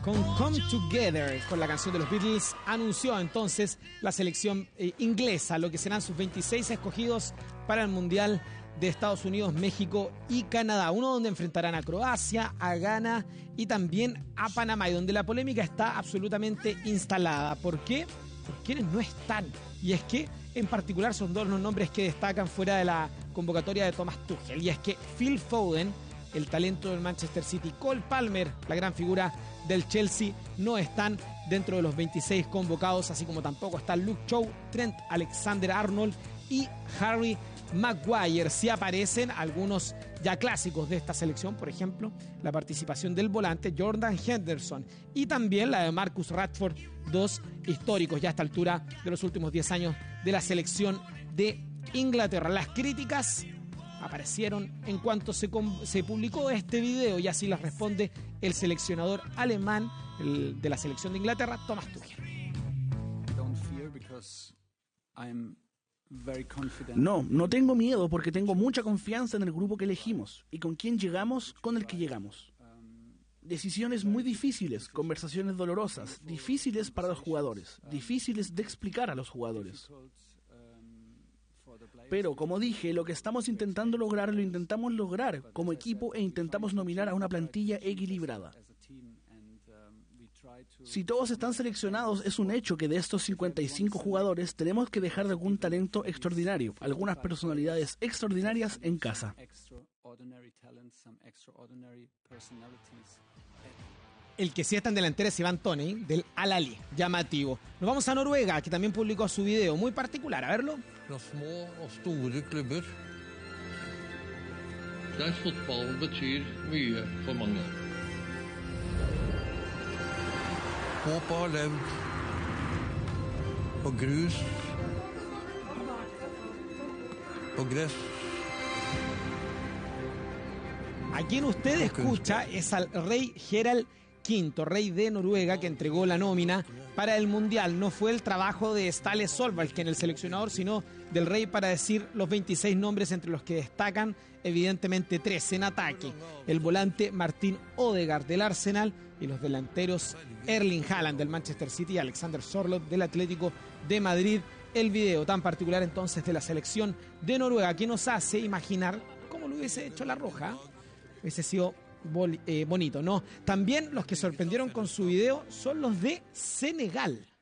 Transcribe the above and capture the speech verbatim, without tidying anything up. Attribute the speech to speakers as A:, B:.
A: Con Come Together, con la canción de los Beatles, anunció entonces la selección eh, inglesa, lo que serán sus veintiséis escogidos para el Mundial de Estados Unidos, México y Canadá. Uno donde enfrentarán a Croacia, a Ghana y también a Panamá, y donde la polémica está absolutamente instalada. ¿Por qué? Por quienes no están. Y es que, en particular, son dos los nombres que destacan fuera de la convocatoria de Thomas Tuchel. Y es que Phil Foden, el talento del Manchester City, Cole Palmer, la gran figura del Chelsea, no están dentro de los veintiséis convocados, así como tampoco están Luke Shaw, Trent Alexander-Arnold y Harry Maguire. Sí aparecen algunos ya clásicos de esta selección, por ejemplo, la participación del volante Jordan Henderson y también la de Marcus Rashford, dos históricos ya a esta altura de los últimos diez años de la selección de Inglaterra. Las críticas aparecieron en cuanto se, se publicó este video, y así las responde el seleccionador alemán el, de la selección de Inglaterra, Thomas Tuchel.
B: No, no tengo miedo porque tengo mucha confianza en el grupo que elegimos y con quien llegamos, con el que llegamos. Decisiones muy difíciles, conversaciones dolorosas, difíciles para los jugadores, difíciles de explicar a los jugadores. Pero, como dije, lo que estamos intentando lograr, lo intentamos lograr como equipo e intentamos nominar a una plantilla equilibrada. Si todos están seleccionados, es un hecho que de estos cincuenta y cinco jugadores tenemos que dejar algún talento extraordinario, algunas personalidades extraordinarias en casa.
A: El que sí está en delantera es Ivan Toney, del Al-Ahly, llamativo. Nos vamos a Noruega, que también publicó su video, muy particular, a verlo.
C: Fra små og store klubber, der fotballen betyr mye for mange. Håpet har levd på grus, på gress.
A: A quien usted escucha es al rey Gerald Quinto, rey de Noruega, que entregó la nómina para el Mundial. No fue el trabajo de Ståle Solbakken, que en el seleccionador, sino del rey para decir los veintiséis nombres, entre los que destacan evidentemente tres en ataque: el volante Martin Odegaard del Arsenal y los delanteros Erling Haaland del Manchester City y Alexander Sørloth del Atlético de Madrid. El video tan particular entonces de la selección de Noruega, que nos hace imaginar cómo lo hubiese hecho la Roja. Hubiese sido Bol, eh, bonito, ¿no? También los que sorprendieron con su video son los de Senegal.